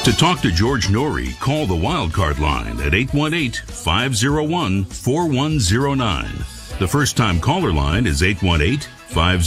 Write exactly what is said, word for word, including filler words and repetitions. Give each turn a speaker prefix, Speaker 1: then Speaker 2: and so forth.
Speaker 1: To talk to George Norrie, call the Wildcard line at eight one eight, five oh one, four one oh nine. The first-time caller line is eight one eight, five